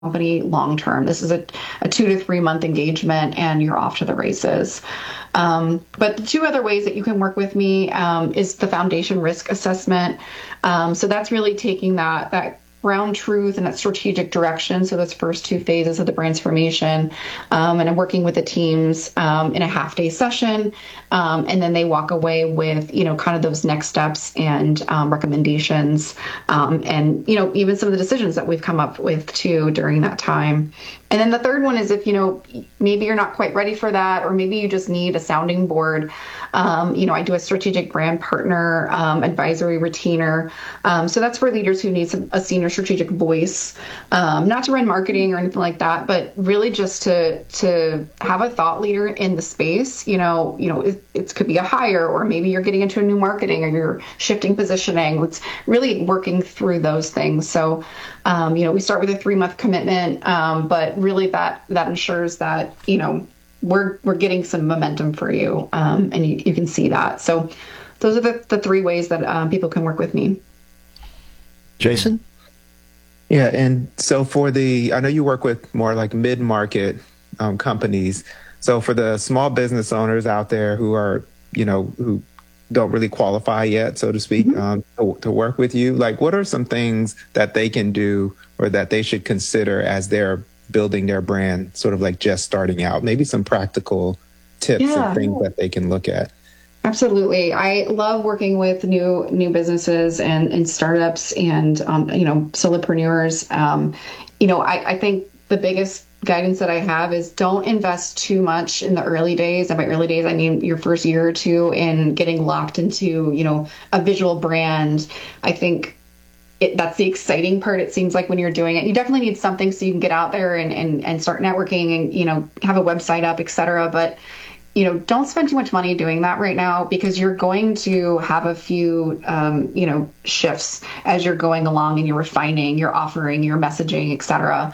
company long term. This is a 2 to 3 month engagement and you're off to the races. But the two other ways that you can work with me is the foundation risk assessment. So that's really taking that ground truth and that strategic direction. So those first two phases of the transformation, and I'm working with the teams in a half-day session, and then they walk away with kind of those next steps and recommendations, and even some of the decisions that we've come up with too during that time. And then the third one is if maybe you're not quite ready for that, or maybe you just need a sounding board. I do a strategic brand partner advisory retainer. So that's for leaders who need a senior strategic voice, not to run marketing or anything like that, but really just to have a thought leader in the space. It could be a hire, or maybe you're getting into a new marketing, or you're shifting positioning. It's really working through those things. So, we start with a 3-month commitment, but really that ensures that, we're getting some momentum for you, and you can see that. So those are the three ways that people can work with me. Jason? Yeah, and so I know you work with more like mid-market companies. So for the small business owners out there who are, who don't really qualify yet, so to speak, to work with you, like what are some things that they can do or that they should consider as they're building their brand, sort of like just starting out? Maybe some practical tips and things that they can look at. Absolutely. I love working with new businesses and startups and, solopreneurs. I think the biggest guidance that I have is don't invest too much in the early days. And by early days, I mean your first year or two in getting locked into, a visual brand. I think that's the exciting part. It seems like when you're doing it, you definitely need something so you can get out there and start networking and, have a website up, et cetera. But don't spend too much money doing that right now, because you're going to have a few, shifts as you're going along and you're refining your offering, your messaging, et cetera.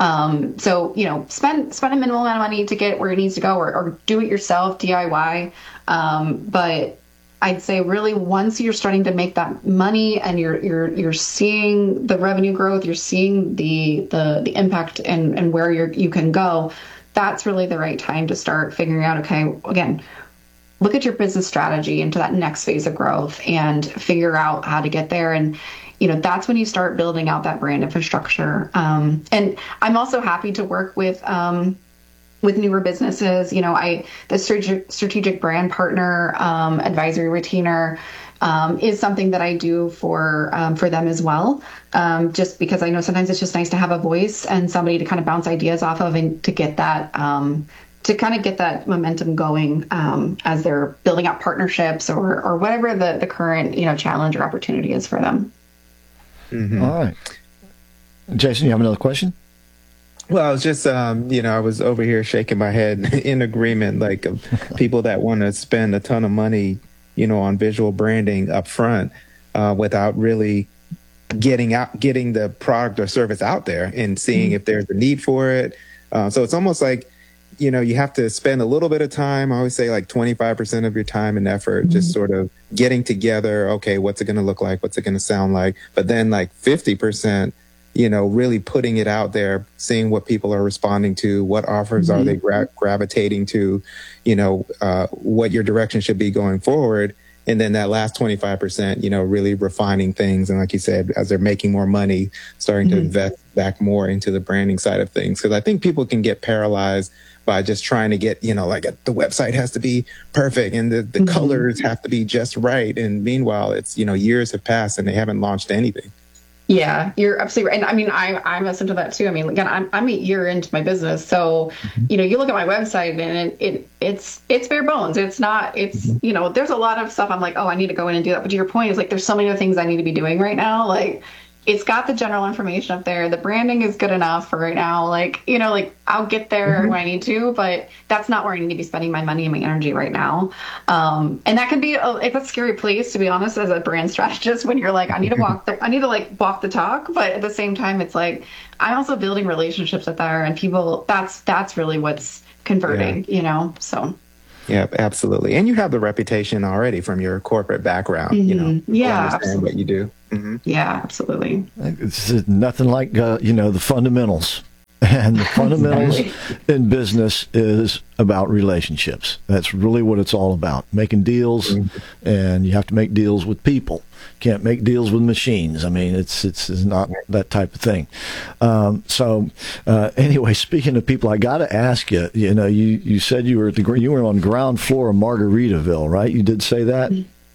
So, spend a minimal amount of money to get where it needs to go, or do it yourself, DIY. But I'd say really once you're starting to make that money and you're seeing the revenue growth, you're seeing the impact and where you can go, that's really the right time to start figuring out, okay, again, look at your business strategy into that next phase of growth and figure out how to get there. And, that's when you start building out that brand infrastructure. And I'm also happy to work with newer businesses. The strategic brand partner advisory retainer is something that I do for them as well. Just because I know sometimes it's just nice to have a voice and somebody to kind of bounce ideas off of, and to get that to kind of get that momentum going as they're building out partnerships or whatever the current challenge or opportunity is for them. Mm-hmm. All right, Jason, you have another question? Well, I was just, I was over here shaking my head in agreement, like of people that want to spend a ton of money, on visual branding up front without really getting the product or service out there and seeing if there's a need for it. So it's almost like, you have to spend a little bit of time. I always say like 25% of your time and effort, just sort of getting together. Okay, what's it going to look like? What's it going to sound like? But then like 50%, really putting it out there, seeing what people are responding to, what offers are they gravitating to, what your direction should be going forward. And then that last 25%, really refining things. And like you said, as they're making more money, starting to invest back more into the branding side of things. Because I think people can get paralyzed by just trying to get, the website has to be perfect and the colors have to be just right. And meanwhile, it's, years have passed and they haven't launched anything. Yeah, you're absolutely right. And I mean, I mess into that too. I mean, again, I'm a year into my business. So, you look at my website and it's bare bones. It's not, there's a lot of stuff I'm like, oh, I need to go in and do that. But to your point, is like, there's so many other things I need to be doing right now. Like, it's got the general information up there. The branding is good enough for right now. Like, I'll get there when I need to, but that's not where I need to be spending my money and my energy right now. And that can be it's a scary place, to be honest, as a brand strategist, when you're like, I need to walk the talk. But at the same time, it's like, I'm also building relationships with there and people. That's really what's converting, so. Yeah, absolutely. And you have the reputation already from your corporate background, Yeah, understand absolutely. what you do. Yeah, absolutely. It's nothing like, the fundamentals. And the fundamentals in business is about relationships. That's really what it's all about. Making deals, and you have to make deals with people. Can't make deals with machines. I mean, it's not that type of thing. Anyway, speaking of people, I got to ask you. You know, you said you were on ground floor of Margaritaville, right? You did say that.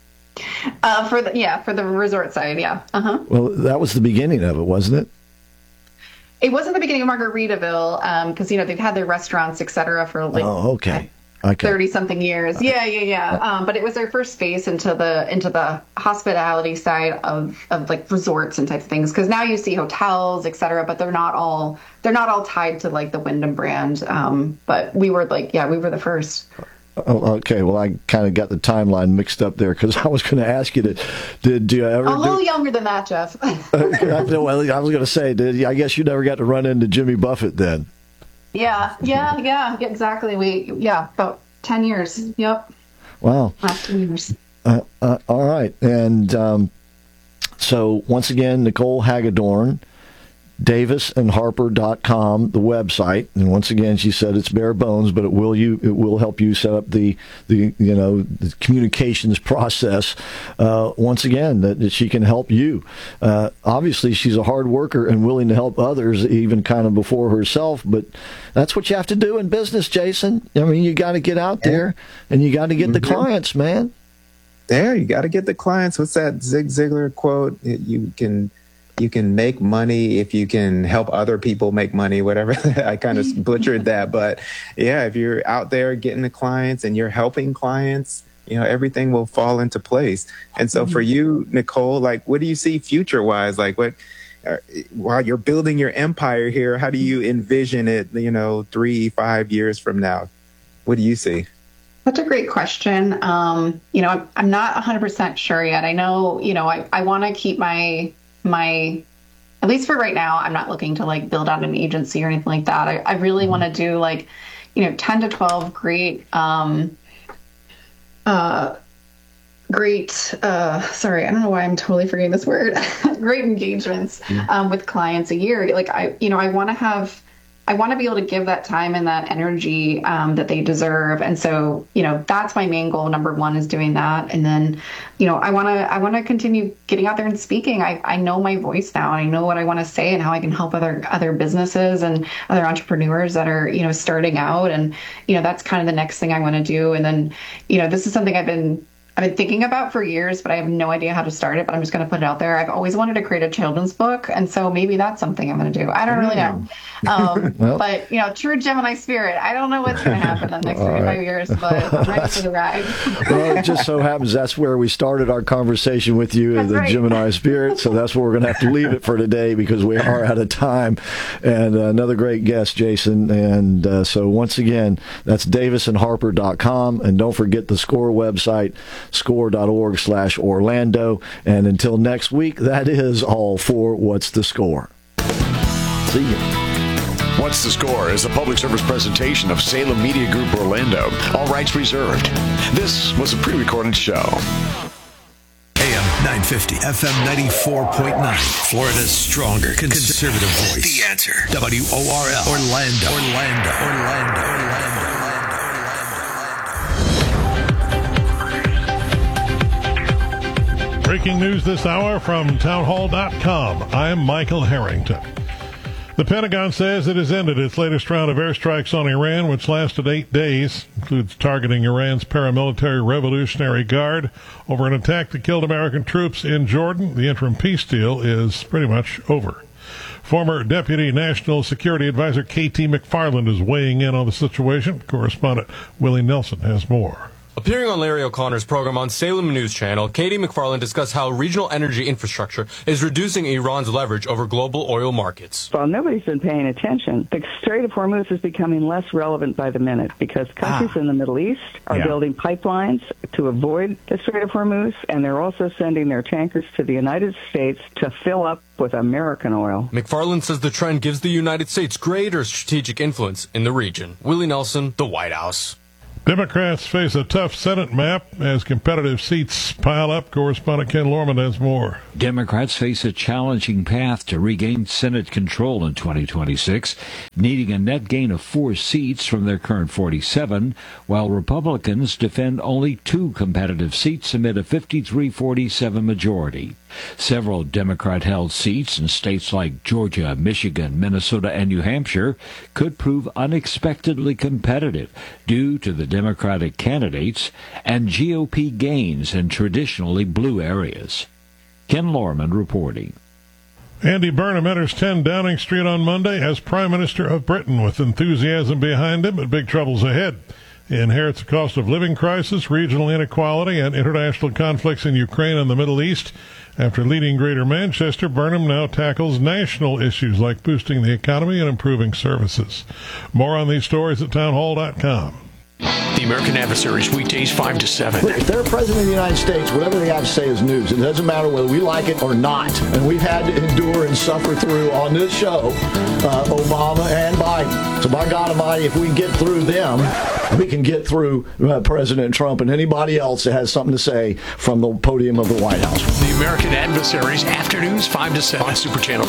For the resort side, yeah. Well, that was the beginning of it, wasn't it? It wasn't the beginning of Margaritaville, because they've had their restaurants, etc., for like 30-something years. Yeah. But it was their first space into the hospitality side of like resorts and type of things. Because now you see hotels, etc., but they're not all tied to like the Wyndham brand. But we were the first. Oh, okay. Well, I kind of got the timeline mixed up there because I was going to ask you did you ever? I'm a little younger than that, Jeff. Well, I was going to say, I guess you never got to run into Jimmy Buffett then. Yeah, exactly. About 10 years. Yep. Wow. Last 10 years. All right. And so once again, Nicole Hagedorn, davisandharper.com, the website. And once again, she said it's bare bones, but it will help you set up the communications process. Once again, that she can help you. Obviously, she's a hard worker and willing to help others, even kind of before herself. But that's what you have to do in business, Jason. I mean, you got to get out there and you got to get the clients, man. There, you got to get the clients. What's that Zig Ziglar quote? You can make money if you can help other people make money, whatever. I kind of butchered that. But yeah, if you're out there getting the clients and you're helping clients, everything will fall into place. And so for you, Nicole, like, what do you see future wise? Like while you're building your empire here, how do you envision it, 3-5 years from now? What do you see? That's a great question. I'm not 100% sure yet. I know, I want to keep my at least for right now, I'm not looking to like build out an agency or anything like that. I really want to do 10 to 12 great sorry, I don't know why I'm totally forgetting this word. Great engagements with clients a year. I want to be able to give that time and that energy that they deserve. And so, that's my main goal. Number one is doing that. And then, I want to continue getting out there and speaking. I know my voice now. I know what I want to say and how I can help other businesses and other entrepreneurs that are, starting out. And, that's kind of the next thing I want to do. And then, this is something I've been thinking about for years, but I have no idea how to start it, but I'm just going to put it out there. I've always wanted to create a children's book. And so maybe that's something I'm going to do. I don't really know. But, true Gemini spirit, I don't know what's going to happen in the next 35 years, but I'm ready for the ride. Well, it just so happens that's where we started our conversation with you, the right. Gemini spirit. So that's where we're going to have to leave it for today because we are out of time. And another great guest, Jason. And so once again, that's davisandharper.com. And don't forget the SCORE website, score.org/Orlando. And until next week, that is all for What's the Score. See you. What's the Score is a public service presentation of Salem Media Group Orlando. All rights reserved. This was a pre-recorded show. AM 950, FM 94.9. Florida's stronger conservative voice. The Answer. WORL. Orlando. Breaking news this hour from townhall.com. I'm Michael Harrington. The Pentagon says it has ended its latest round of airstrikes on Iran, which lasted 8 days, includes targeting Iran's paramilitary Revolutionary Guard over an attack that killed American troops in Jordan. The interim peace deal is pretty much over. Former Deputy National Security Advisor K.T. McFarland is weighing in on the situation. Correspondent Willie Nelson has more. Appearing on Larry O'Connor's program on Salem News Channel, K.T. McFarland discussed how regional energy infrastructure is reducing Iran's leverage over global oil markets. Well, nobody's been paying attention. The Strait of Hormuz is becoming less relevant by the minute because countries in the Middle East are building pipelines to avoid the Strait of Hormuz, and they're also sending their tankers to the United States to fill up with American oil. McFarland says the trend gives the United States greater strategic influence in the region. Willie Nelson, The White House. Democrats face a tough Senate map as competitive seats pile up. Correspondent Ken Lorman has more. Democrats face a challenging path to regain Senate control in 2026, needing a net gain of 4 seats from their current 47, while Republicans defend only 2 competitive seats amid a 53-47 majority. Several Democrat-held seats in states like Georgia, Michigan, Minnesota, and New Hampshire could prove unexpectedly competitive due to the Democratic candidates and GOP gains in traditionally blue areas. Ken Lorman reporting. Andy Burnham enters 10 Downing Street on Monday as Prime Minister of Britain with enthusiasm behind him, but big troubles ahead. He inherits a cost of living crisis, regional inequality, and international conflicts in Ukraine and the Middle East. After leading Greater Manchester, Burnham now tackles national issues like boosting the economy and improving services. More on these stories at townhall.com. The American Adversaries, weekdays 5 to 7. Look, if they're president of the United States, whatever they have to say is news. It doesn't matter whether we like it or not. And we've had to endure and suffer through on this show Obama and Biden. So by God Almighty, if we can get through them, we can get through President Trump and anybody else that has something to say from the podium of the White House. The American Adversaries, afternoons 5 to 7 on Super Channel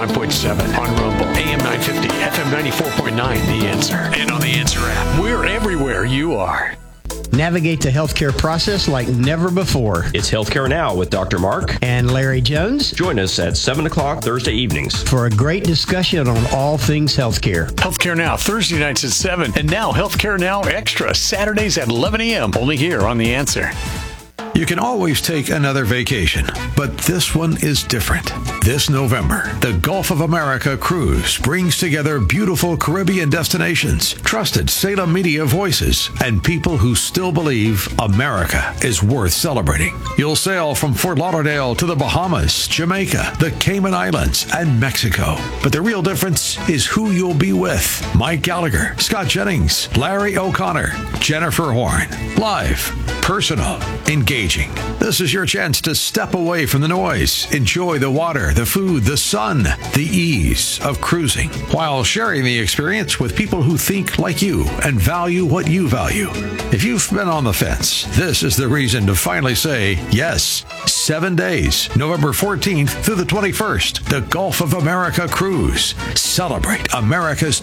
55.7, on Rumble, AM 950, FM 94.9, The Answer, and on The Answer app. We're everywhere you are. Navigate the healthcare process like never before. It's Healthcare Now with Dr. Mark and Larry Jones. Join us at 7 o'clock Thursday evenings for a great discussion on all things healthcare. Healthcare Now, Thursday nights at 7. And now Healthcare Now Extra, Saturdays at 11 a.m. Only here on The Answer. You can always take another vacation, but this one is different. This November, the Gulf of America Cruise brings together beautiful Caribbean destinations, trusted Salem media voices, and people who still believe America is worth celebrating. You'll sail from Fort Lauderdale to the Bahamas, Jamaica, the Cayman Islands, and Mexico. But the real difference is who you'll be with. Mike Gallagher, Scott Jennings, Larry O'Connor, Jennifer Horn. Live, personal, engaging. This is your chance to step away from the noise, enjoy the water, the food, the sun, the ease of cruising, while sharing the experience with people who think like you and value what you value. If you've been on the fence, this is the reason to finally say yes. 7 days, November 14th through the 21st, the Gulf of America Cruise. Celebrate America's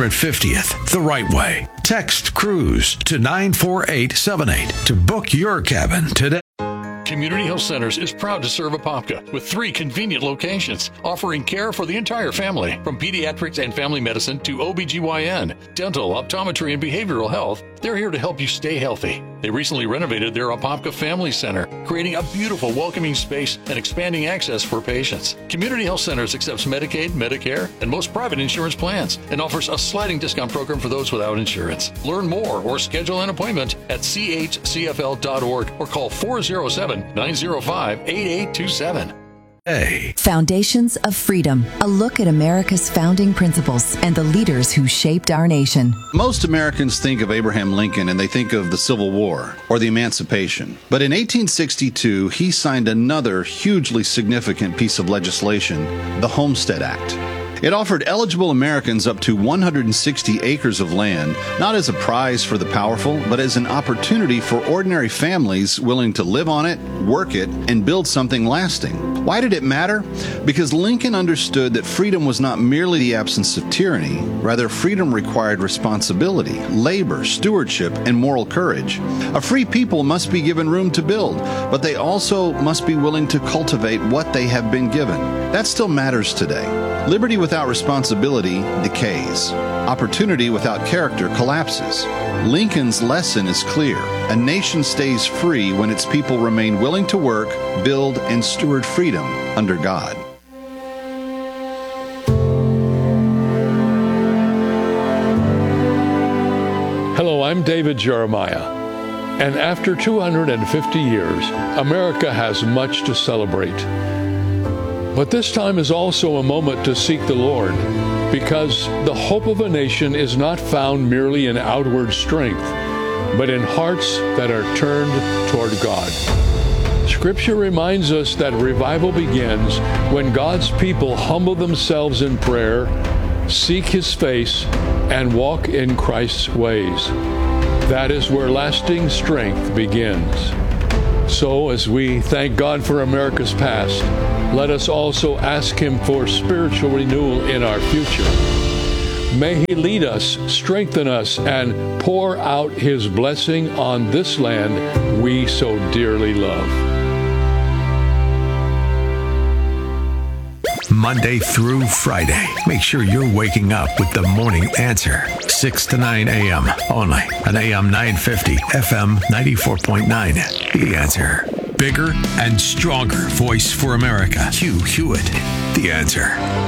250th the right way. Text CRUISE to 94878 to book your cabin today. Community Health Centers is proud to serve Apopka with 3 convenient locations, offering care for the entire family, from pediatrics and family medicine to OBGYN, dental, optometry, and behavioral health. They're here to help you stay healthy. They recently renovated their Apopka Family Center, creating a beautiful, welcoming space and expanding access for patients. Community Health Centers accepts Medicaid, Medicare, and most private insurance plans, and offers a sliding discount program for those without insurance. Learn more or schedule an appointment at chcfl.org or call 407-905-8827. Foundations of Freedom, a look at America's founding principles and the leaders who shaped our nation. Most Americans think of Abraham Lincoln and they think of the Civil War or the Emancipation. But in 1862, he signed another hugely significant piece of legislation, the Homestead Act. It offered eligible Americans up to 160 acres of land, not as a prize for the powerful, but as an opportunity for ordinary families willing to live on it, work it, and build something lasting. Why did it matter? Because Lincoln understood that freedom was not merely the absence of tyranny. Rather, freedom required responsibility, labor, stewardship, and moral courage. A free people must be given room to build, but they also must be willing to cultivate what they have been given. That still matters today. Liberty without responsibility decays. Opportunity without character collapses. Lincoln's lesson is clear. A nation stays free when its people remain willing to work, build, and steward freedom under God. Hello, I'm David Jeremiah. And after 250 years, America has much to celebrate. But this time is also a moment to seek the Lord, because the hope of a nation is not found merely in outward strength, but in hearts that are turned toward God. Scripture reminds us that revival begins when God's people humble themselves in prayer, seek His face, and walk in Christ's ways. That is where lasting strength begins. So, as we thank God for America's past, let us also ask Him for spiritual renewal in our future. May He lead us, strengthen us, and pour out His blessing on this land we so dearly love. Monday through Friday. Make sure you're waking up with the Morning Answer. 6 to 9 a.m. only on AM 950, FM 94.9. The Answer. Bigger and stronger voice for America. Hugh Hewitt. The Answer.